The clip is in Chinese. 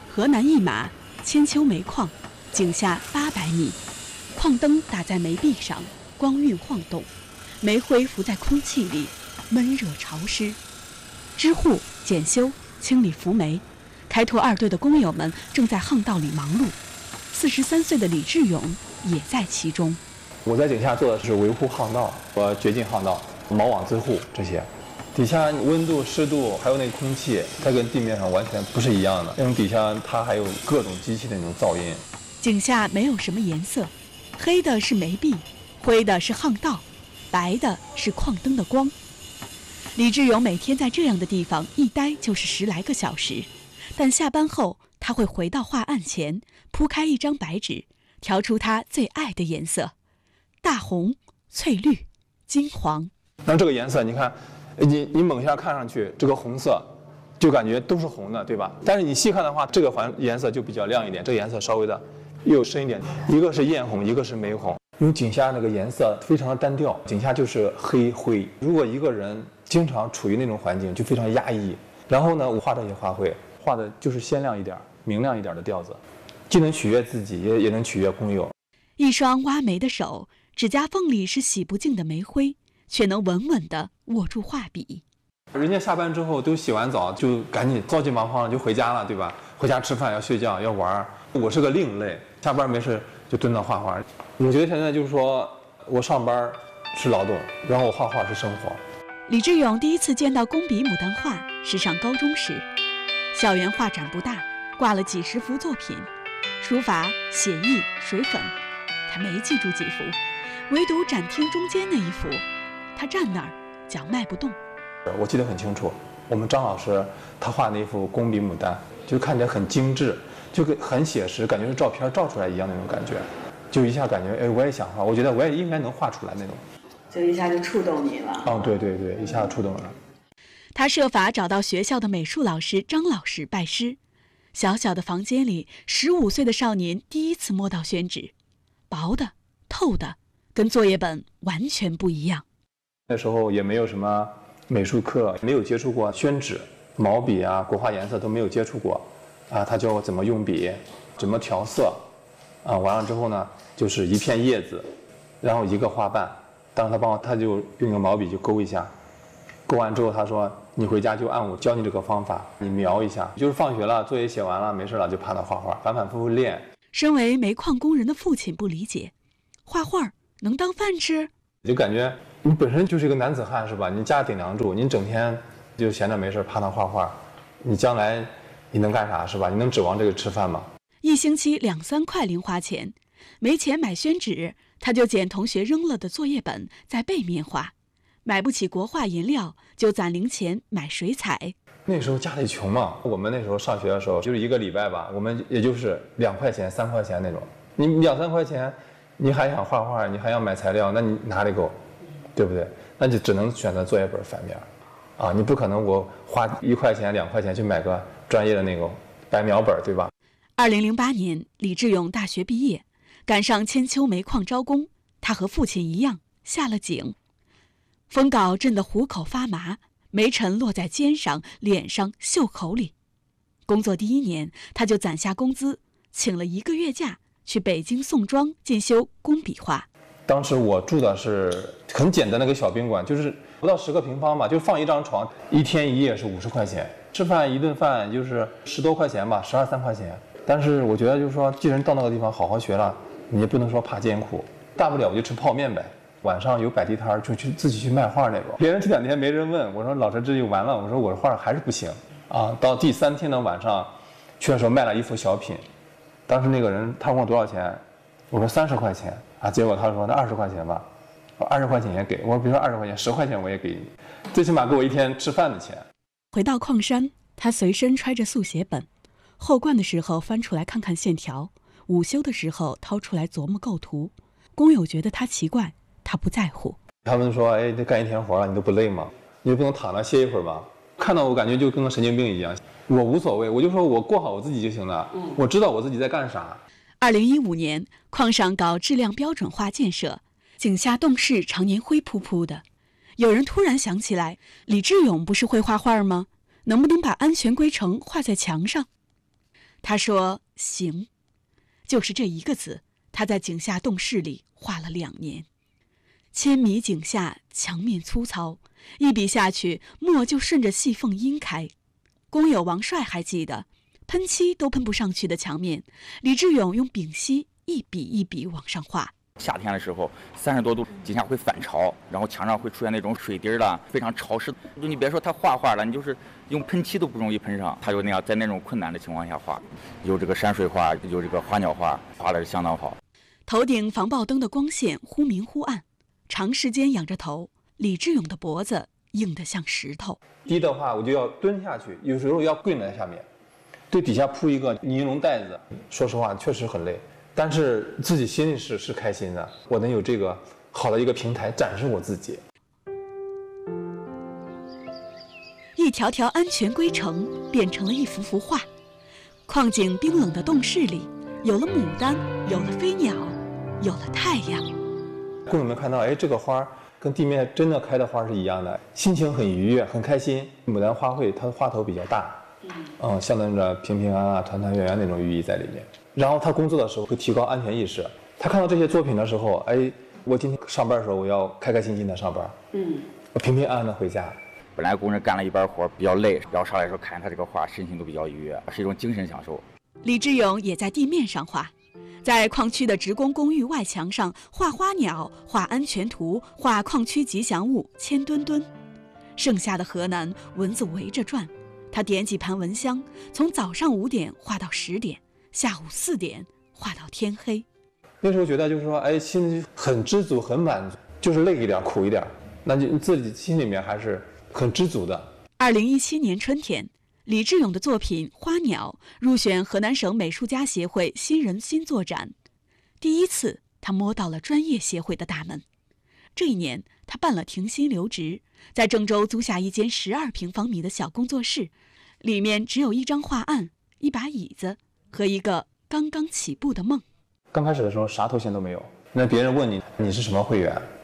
河南一马，千秋煤矿，井下800米，矿灯打在煤壁上，光晕晃动，煤灰浮在空气里，闷热潮湿。支护、检修、清理浮煤，开拓2队的工友们正在巷道里忙碌。43岁的李志勇也在其中。 我在井下做的是维护巷道和掘进巷道、锚网自护这些。底下温度、湿度还有那个空气，它跟地面上完全不是一样的。那种底下它还有各种机器的那种噪音。 井下没有什么颜色，黑的是煤壁，灰的是巷道，白的是矿灯的光。李志勇每天在这样的地方一待就是10来个小时，但下班后他会回到画案前，铺开一张白纸，调出他最爱的颜色：大红、翠绿、金黄。 那这个颜色，你看，你猛一下看上去，这个红色就感觉都是红的，对吧？但是你细看的话，这个颜色就比较亮一点，这个颜色稍微的又深一点。一个是艳红，一个是玫红。因为井下那个颜色非常的单调，井下就是黑灰。如果一个人经常处于那种环境，就非常压抑。然后呢，我画这些画绘，画的就是鲜亮一点、明亮一点的调子，既能取悦自己，也能取悦工友。 一双挖煤的手，指甲缝里是洗不净的煤灰，却能稳稳地握住画笔。 人家下班之后都洗完澡，就赶紧着急忙慌的就回家了，对吧？回家吃饭要睡觉要玩。我是个另类，下班没事就蹲那画画。我觉得现在就是说我上班是劳动，然后我画画是生活。 李志勇第一次见到工笔牡丹画是上高中时，校园画展不大，挂了几十幅作品，书法、写意、水粉，他没记住几幅，唯独展厅中间那一幅，他站那儿脚迈不动。 我记得很清楚，我们张老师他画那幅工笔牡丹，就看起来很精致，就很写实，感觉是照片照出来一样那种感觉，就一下感觉我也想画，我觉得我也应该能画出来那种， 就一下就触动你了。 对对对，一下触动了。 他设法找到学校的美术老师张老师拜师。小小的房间里，15岁的少年第一次摸到宣纸，薄的、透的，跟作业本完全不一样。 那时候也没有什么美术课，没有接触过宣纸、毛笔啊、国画颜色都没有接触过，他教我怎么用笔，怎么调色，完了之后呢，就是一片叶子，然后一个花瓣，当时他就用个毛笔就勾一下，勾完之后他说你回家就按我教你这个方法，你描一下，就是放学了作业写完了没事了就趴那画画，反反复复练。 身为煤矿工人的父亲不理解，画画能当饭吃？ 就感觉你本身就是一个男子汉是吧？你家顶梁柱，你整天就闲着没事趴那画画，你将来你能干啥是吧？你能指望这个吃饭吗？ 一星期2、3块零花钱，没钱买宣纸，他就捡同学扔了的作业本在背面画。买不起国画颜料，就攒零钱买水彩。 那时候家里穷嘛，我们那时候上学的时候，就是一个礼拜吧，我们也就是2块钱、3块钱那种。你2、3块钱，你还想画画，你还要买材料，那你哪里够，对不对？那就只能选择作业本反面，你不可能我花1块钱、2块钱去买个专业的那个白描本，对吧 ？2008年，李志勇大学毕业，赶上千秋煤矿招工，他和父亲一样下了井。风镐震得虎口发麻，煤尘落在肩上、脸上、袖口里。工作第1年，他就攒下工资，请了1个月假，去北京宋庄进修工笔画。 当时我住的是很简单的一个小宾馆，就是不到10个平方吧，就放一张床，1天1夜是50块钱，吃饭1顿饭就是10多块钱吧，12、13块钱。但是我觉得就是说，既然到那个地方好好学了，你也不能说怕艰苦，大不了我就吃泡面呗。晚上有摆地摊就去自己去卖画那种，别人这2天没人问，我说老师这就完了，我说我的画还是不行到第3天的晚上去的时候卖了一幅小品，当时那个人他问我多少钱，我说30块钱结果他说那20块钱吧，我20块钱也给，我说比如说20块钱10块钱我也给你，最起码给我1天吃饭的钱。 回到矿山，他随身揣着速写本，后灌的时候翻出来看看线条，午休的时候掏出来琢磨构图。工友觉得他奇怪，他不在乎。 他们说这干1天活了你都不累吗？你就不能躺着歇一会儿吗？看到我感觉就跟个神经病一样。我无所谓，我就说我过好我自己就行了，我知道我自己在干啥。 2015年，矿上搞质量标准化建设，井下洞室常年灰扑扑的。有人突然想起来，李志勇不是会画画吗？能不能把安全规程画在墙上？ 他说行，就是这一个字，他在井下洞室里画了2年。千米井下，墙面粗糙，一笔下去，墨就顺着细缝阴开。工友王帅还记得，喷漆都喷不上去的墙面，李志勇用丙烯一笔一笔往上画。 夏天的时候30多度，井下会反潮，然后墙上会出现那种水滴了，非常潮湿。就你别说他画画了，你就是用喷漆都不容易喷上。他就那样在那种困难的情况下画，有这个山水画，有这个花鸟画，画的相当好。 头顶防爆灯的光线忽明忽暗，长时间仰着头，李志勇的脖子硬得像石头。 低的话我就要蹲下去，有时候要跪在下面，对底下铺一个尼龙袋子。说实话确实很累，但是自己心里是开心的，我能有这个好的一个平台展示我自己。 一条条安全归程变成了一幅幅画。矿井冰冷的洞室里，有了牡丹，有了飞鸟，有了太阳。 工友们看到，哎，这个花跟地面真的开的花是一样的，心情很愉悦，很开心。牡丹花卉它的花头比较大，象征着平平安安、团团圆圆那种寓意在里面。然后他工作的时候会提高安全意识。他看到这些作品的时候，哎，我今天上班的时候我要开开心心的上班，我平平安安的回家。 本来工人干了一班活比较累，然后上来的时候看他这个画，心情都比较愉悦，是一种精神享受。 李志勇也在地面上画，在矿区的职工公寓外墙上画花鸟，画安全图，画矿区吉祥物千吨吨。盛夏的河南，蚊子围着转，他点几盘蚊香，从早上5点画到10点，下午4点画到天黑。 那时候觉得就是说，哎，心里很知足，很满足，就是累一点，苦一点，那就自己心里面还是很知足的。 2017年春天，李志勇的作品《花鸟》入选河南省美术家协会新人新作展。第一次，他摸到了专业协会的大门。这一年，他办了停薪留职，在郑州租下一间12平方米的小工作室，里面只有一张画案、一把椅子和一个刚刚起步的梦。 刚开始的时候啥头衔都没有，那别人问你是什么会员，